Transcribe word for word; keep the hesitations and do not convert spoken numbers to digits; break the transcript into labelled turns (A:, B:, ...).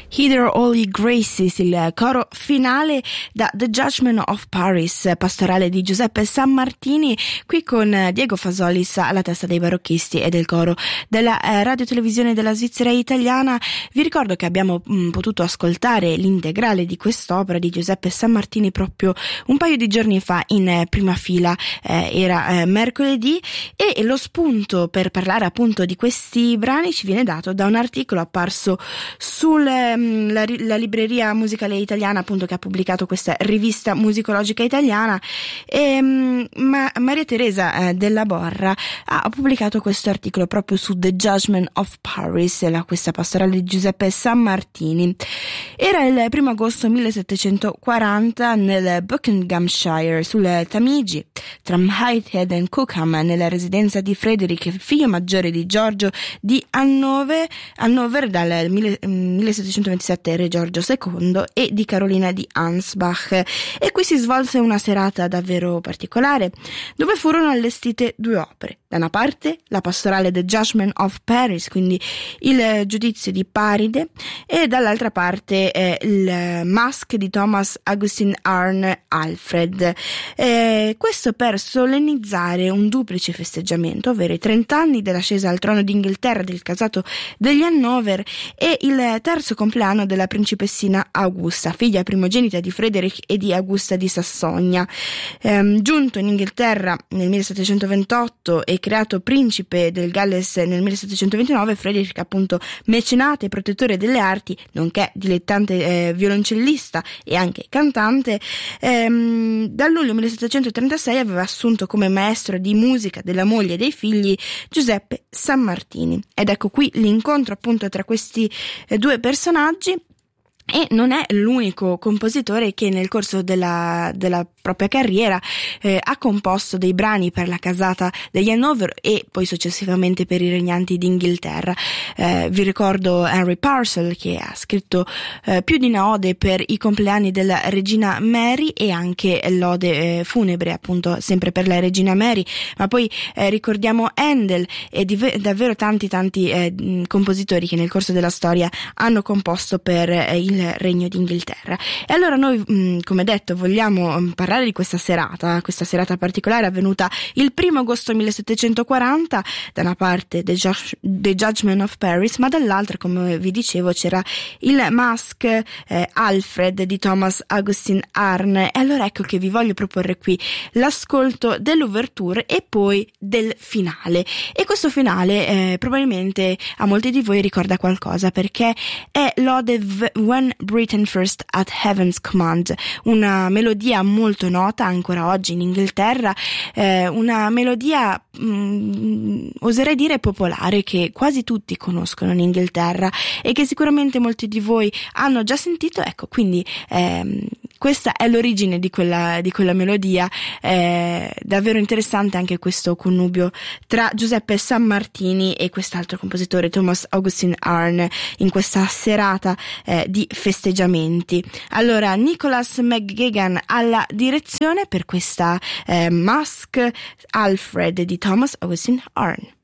A: Hither All Ye Graces, il coro finale da The Judgment of Paris, pastorale di Giuseppe Sammartini, qui con Diego Fasolis alla testa dei barocchisti e del coro della eh, radio televisione della Svizzera italiana. Vi ricordo che abbiamo mh, potuto ascoltare l'integrale di quest'opera di Giuseppe Sammartini proprio un paio di giorni fa in eh, prima fila, eh, era eh, mercoledì, e lo spunto per parlare appunto di questi brani ci viene dato da un articolo apparso sulla la, la libreria musicale italiana, appunto, che ha pubblicato questa rivista musicologica italiana, e ma, Maria Teresa eh, Della Borra ha pubblicato questo articolo proprio su The Judgment of Paris, la, questa pastorale di Giuseppe Sammartini. Era il primo agosto millesettecentoquaranta nel Buckinghamshire, sul Tamigi, tra Whitehead e Cookham, nella residenza di Frederick, figlio maggiore di Giorgio di Hannover, Hannover dal millesettecentoventisette re Giorgio secondo e di Carolina di Ansbach. E qui si svolse una serata davvero particolare, dove furono allestite due opere: da una parte la pastorale The Judgment of Paris, quindi il giudizio di Paride, e dall'altra parte eh, il Masque di Thomas Augustin Arne Alfred. Eh, questo per solennizzare un duplice festeggiamento, ovvero i trenta anni dell'ascesa al trono d'Inghilterra del casato degli Hannover e il terzo compleanno della principessina Augusta, figlia primogenita di Frederick e di Augusta di Sassonia. Eh, giunto in Inghilterra nel millesettecentoventotto e creato principe del Galles nel millesettecentoventinove, Frederick, appunto mecenate e protettore delle arti, nonché dilettante eh, violoncellista e anche cantante, ehm, dal luglio millesettecentotrentasei aveva assunto come maestro di musica della moglie e dei figli Giuseppe Sammartini. Ed ecco qui l'incontro appunto tra questi eh, due personaggi. E non è l'unico compositore che nel corso della, della propria carriera eh, ha composto dei brani per la casata degli Hannover e poi successivamente per i regnanti d'Inghilterra. Eh, vi ricordo Henry Purcell, che ha scritto eh, più di una ode per i compleanni della regina Mary e anche l'ode eh, funebre, appunto sempre per la regina Mary. Ma poi eh, ricordiamo Handel e div- davvero tanti tanti eh, compositori che nel corso della storia hanno composto per eh, il Regno d'Inghilterra. E allora noi, mh, come detto, vogliamo mh, parlare di questa serata, questa serata particolare avvenuta il primo agosto millesettecentoquaranta, da una parte The, Ju- The Judgment of Paris, ma dall'altra, come vi dicevo, c'era il Masque eh, Alfred di Thomas Augustin Arne. E allora ecco che vi voglio proporre qui l'ascolto dell'ouverture e poi del finale. E questo finale eh, probabilmente a molti di voi ricorda qualcosa, perché è l'ode When Britain First at Heaven's Command, una melodia molto nota ancora oggi in Inghilterra, eh, una melodia mh, oserei dire popolare, che quasi tutti conoscono in Inghilterra e che sicuramente molti di voi hanno già sentito. Ecco, quindi ehm, questa è l'origine di quella, di quella melodia. È davvero interessante anche questo connubio tra Giuseppe Sammartini e quest'altro compositore, Thomas Augustin Arne, in questa serata eh, di festeggiamenti. Allora, Nicholas McGagan alla direzione per questa eh, Masque Alfred di Thomas Augustin Arne.